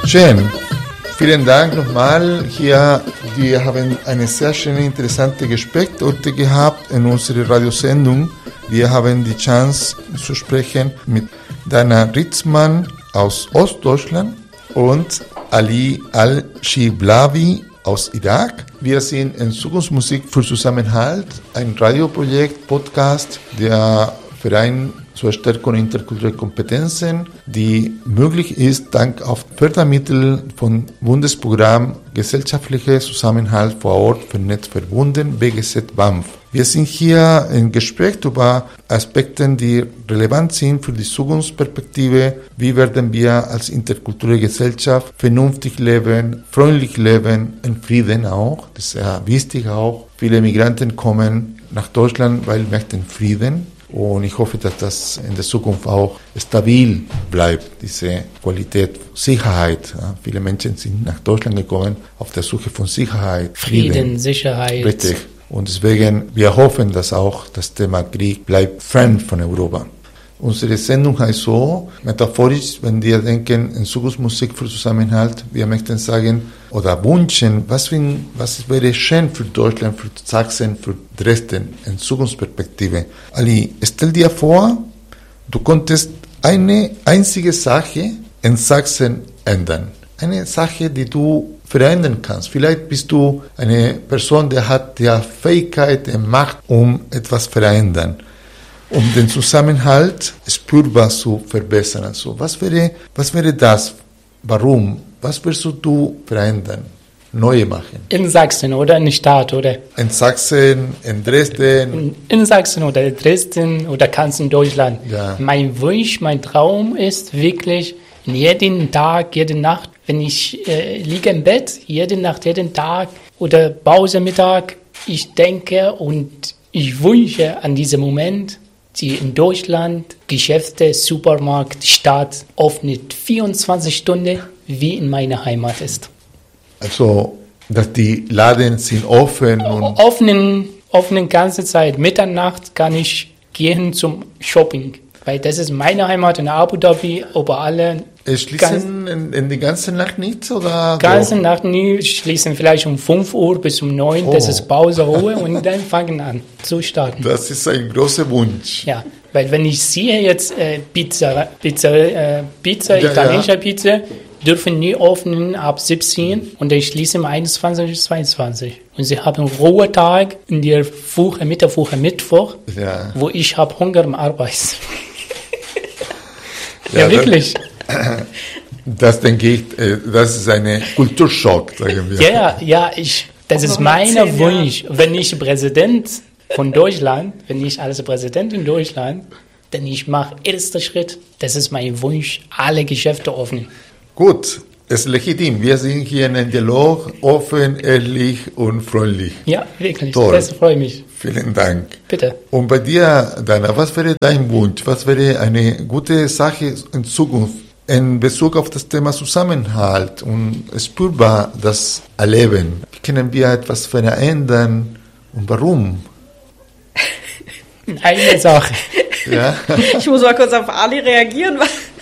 Schön. Vielen Dank nochmal. Hier, wir haben eine sehr schöne, interessante Gespräch heute gehabt in unserer Radiosendung. Wir haben die Chance zu sprechen mit Dana Ritzmann aus Ostdeutschland und Ali Al-Shiblawi aus Irak. Wir sind in Zukunftsmusik für Zusammenhalt, ein Radioprojekt, Podcast, der Verein zur Stärkung interkultureller Kompetenzen, die möglich ist dank auf Fördermittel von Bundesprogramm Gesellschaftlicher Zusammenhalt vor Ort vernetzt verbunden, BGZ BAMF. Wir sind hier im Gespräch über Aspekte, die relevant sind für die Zukunftsperspektive. Wie werden wir als interkulturelle Gesellschaft vernünftig leben, freundlich leben, in Frieden auch. Das ist sehr wichtig auch. Viele Migranten kommen nach Deutschland, weil sie möchten Frieden. Und ich hoffe, dass das in der Zukunft auch stabil bleibt, diese Qualität, Sicherheit. Ja, viele Menschen sind nach Deutschland gekommen auf der Suche von Sicherheit, Frieden, Sicherheit. Richtig. Und deswegen, wir hoffen, dass auch das Thema Krieg bleibt fern von Europa. Unsere Sendung heißt so, metaphorisch, wenn wir denken in Zukunftsmusik für Zusammenhalt, wir möchten sagen oder wünschen, was wäre schön für Deutschland, für Sachsen, für Dresden in Zukunftsperspektive. Ali, stell dir vor, du konntest eine einzige Sache in Sachsen ändern. Eine Sache, die du verändern kannst. Vielleicht bist du eine Person, die hat die Fähigkeit, die Macht, um etwas zu verändern. Um den Zusammenhalt spürbar zu verbessern. Also, was wäre das? Warum? Was wirst du verändern? Neu machen? In Sachsen oder in der Stadt, oder? In Sachsen, in Dresden. In Sachsen oder Dresden oder ganz in Deutschland. Ja. Mein Wunsch, mein Traum ist wirklich, jeden Tag, jede Nacht, wenn ich liege im Bett, jede Nacht, jeden Tag oder Pause, Mittag, ich denke und ich wünsche an diesem Moment, die in Deutschland Geschäfte, Supermarkt, Stadt öffnet 24 Stunden, wie in meiner Heimat ist. Also, dass die Läden sind offen und... Offenen ganze Zeit. Mitternacht kann ich gehen zum Shopping. Weil das ist meine Heimat in Abu Dhabi, aber alle... Schließen in die ganze Nacht nicht? Oder ganze Nacht nie, schließen vielleicht um 5 Uhr bis um 9 Uhr, das ist Pause, Ruhe und dann fangen an zu starten. Das ist ein großer Wunsch. Ja, weil wenn ich sehe jetzt Pizza, italienische Pizza, dürfen nie öffnen ab 17 und dann schließen um 21 bis 22. Und sie haben Ruhetag in der Woche, Mittwoch, ja. Wo ich habe Hunger am Arbeit. Ja, wirklich. Das denke ich, das ist ein Kulturschock, sagen wir. Ja, das ist mein Wunsch. Wenn ich Präsident von Deutschland, wenn ich als Präsident in Deutschland, dann ich mache erster Schritt, das ist mein Wunsch, alle Geschäfte offen. Gut, es ist legitim. Wir sind hier in einem Dialog, offen, ehrlich und freundlich. Ja, wirklich, toll. Das freut mich. Vielen Dank. Bitte. Und bei dir, Dana, was wäre dein Wunsch? Was wäre eine gute Sache in Zukunft in Bezug auf das Thema Zusammenhalt und spürbar das Erleben? Wie können wir etwas verändern und warum? Eine Sache. Ja. Ich muss mal kurz auf Ali reagieren,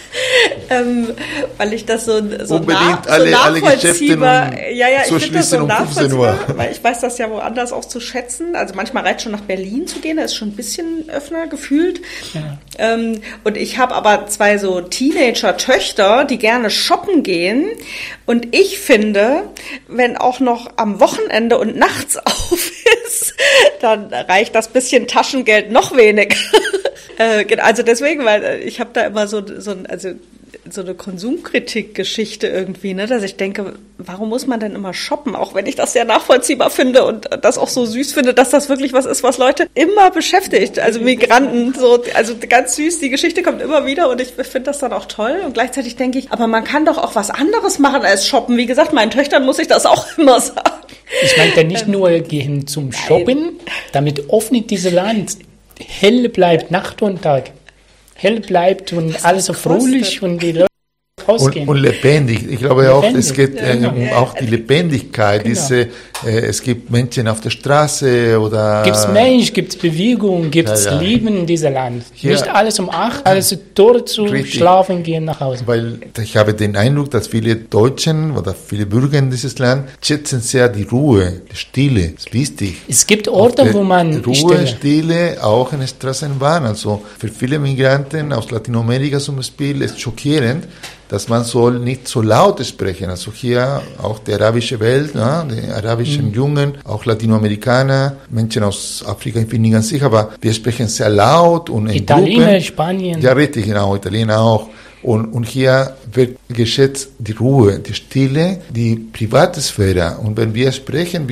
weil ich das so nachvollziehbar, ich finde das so nachvollziehbar, weil ich weiß das ja woanders auch zu schätzen. Also manchmal reicht schon nach Berlin zu gehen, da ist schon ein bisschen öffner gefühlt. Ja. Und ich habe aber 2 so Teenager-Töchter, die gerne shoppen gehen. Und ich finde, wenn auch noch am Wochenende und nachts auf ist, dann reicht das bisschen Taschengeld noch weniger. Also deswegen, weil ich habe da immer so eine Konsumkritik-Geschichte irgendwie, ne, dass ich denke, warum muss man denn immer shoppen? Auch wenn ich das sehr nachvollziehbar finde und das auch so süß finde, dass das wirklich was ist, was Leute immer beschäftigt. Also Migranten, also ganz süß, die Geschichte kommt immer wieder und ich finde das dann auch toll. Und gleichzeitig denke ich, aber man kann doch auch was anderes machen als shoppen. Wie gesagt, meinen Töchtern muss ich das auch immer sagen. Ich meinte nicht nur gehen zum Shoppen, damit öffnet dieses Land. Hell bleibt Nacht und Tag. Hell bleibt und alles so fröhlich und die Leute rausgehen. Und lebendig. Ich glaube auch, es geht um auch die Lebendigkeit. Genau. Es gibt Menschen auf der Straße oder... Gibt es Mensch, gibt es Bewegung, gibt es Leben in diesem Land. Hier, nicht alles um 8, alles schlafen gehen nach Hause. Weil ich habe den Eindruck, dass viele Deutschen oder viele Bürger in dieses Land schätzen sehr die Ruhe, die Stille. Das ist wichtig. Es gibt Orte, wo man Ruhe, Stille, auch in der Straßenbahn. Also für viele Migranten aus Latinamerika zum Beispiel ist schockierend, dass man soll nicht so laut sprechen. Also hier auch die arabische Welt, ne? Die arabischen Jungen, auch Latinoamerikaner, Menschen aus Afrika, ich bin nicht ganz sicher, aber wir sprechen sehr laut und in Italiener, Gruppen. Spanien. Ja, richtig, genau, Italiener auch. Und hier wird geschätzt die Ruhe, die Stille, die Privatsphäre. Und wenn wir sprechen,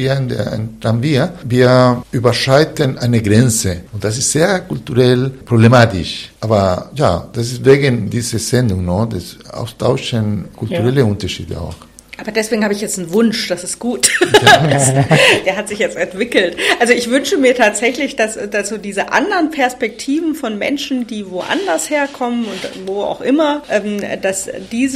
wir überschreiten eine Grenze. Und das ist sehr kulturell problematisch. Aber ja, das ist wegen dieser Sendung, no? Das Austauschen kulturelle Unterschiede auch. Aber deswegen habe ich jetzt einen Wunsch, das ist gut. Der hat sich jetzt entwickelt. Also ich wünsche mir tatsächlich, dass so diese anderen Perspektiven von Menschen, die woanders herkommen und wo auch immer, dass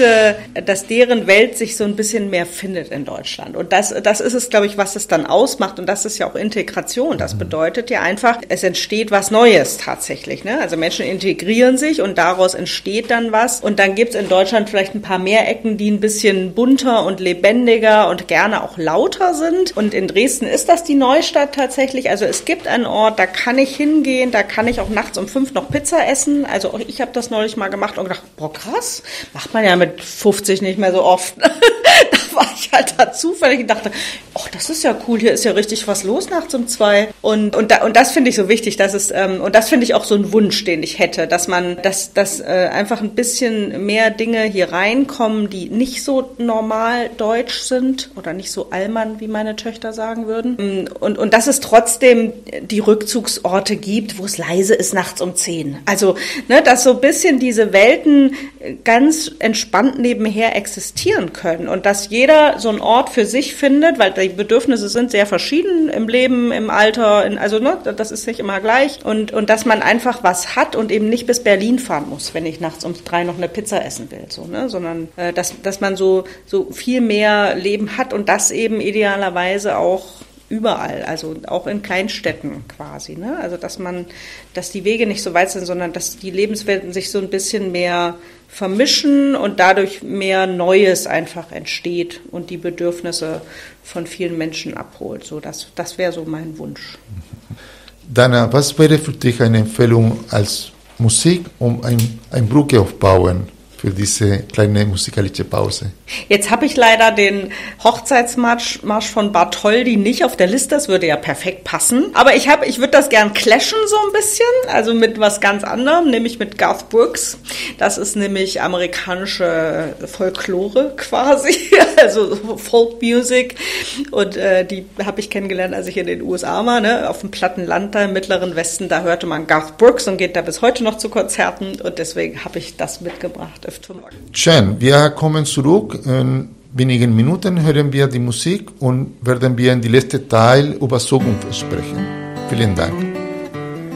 deren Welt sich so ein bisschen mehr findet in Deutschland. Und das ist es, glaube ich, was es dann ausmacht. Und das ist ja auch Integration. Das bedeutet ja einfach, es entsteht was Neues tatsächlich, ne? Also Menschen integrieren sich und daraus entsteht dann was. Und dann gibt es in Deutschland vielleicht ein paar mehr Ecken, die ein bisschen bunter und lebendiger und gerne auch lauter sind. Und in Dresden ist das die Neustadt tatsächlich. Also es gibt einen Ort, da kann ich hingehen, da kann ich auch nachts um 5 noch Pizza essen. Also auch ich habe das neulich mal gemacht und gedacht, boah krass, macht man ja mit 50 nicht mehr so oft. Da war ich halt da zufällig und dachte, ach, das ist ja cool, hier ist ja richtig was los nachts um 2. Und das finde ich so wichtig, dass es, und das finde ich auch so ein Wunsch, den ich hätte, dass einfach ein bisschen mehr Dinge hier reinkommen, die nicht so normal deutsch sind oder nicht so Allmann, wie meine Töchter sagen würden. Und dass es trotzdem die Rückzugsorte gibt, wo es leise ist nachts um 10. Also, ne, dass so ein bisschen diese Welten ganz entspannt nebenher existieren können und dass jeder so einen Ort für sich findet, weil die Bedürfnisse sind sehr verschieden im Leben, im Alter, also ne, das ist nicht immer gleich und dass man einfach was hat und eben nicht bis Berlin fahren muss, wenn ich nachts um 3 noch eine Pizza essen will, so, ne, sondern dass man so viel mehr Leben hat und das eben idealerweise auch überall, also auch in Kleinstädten quasi, ne? Also dass die Wege nicht so weit sind, sondern dass die Lebenswelten sich so ein bisschen mehr vermischen und dadurch mehr Neues einfach entsteht und die Bedürfnisse von vielen Menschen abholt. So, das wäre so mein Wunsch. Dana, was wäre für dich eine Empfehlung als Musik, um eine Brücke aufbauen für diese kleine musikalische Pause? Jetzt habe ich leider den Hochzeitsmarsch von Bartholdy nicht auf der Liste, das würde ja perfekt passen. Aber ich würde das gern clashen so ein bisschen, also mit was ganz anderem, nämlich mit Garth Brooks. Das ist nämlich amerikanische Folklore quasi, also Folk Music. Und die habe ich kennengelernt, als ich in den USA war, ne? Auf dem platten Land da im Mittleren Westen, da hörte man Garth Brooks und geht da bis heute noch zu Konzerten. Und deswegen habe ich das mitgebracht. Schön, wir kommen zurück. In wenigen Minuten hören wir die Musik und werden wir in die letzte Teil über Zukunft sprechen. Vielen Dank.